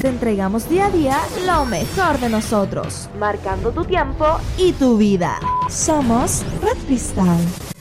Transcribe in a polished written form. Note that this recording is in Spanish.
Te entregamos día a día lo mejor de nosotros, marcando tu tiempo y tu vida. Somos Red Cristal.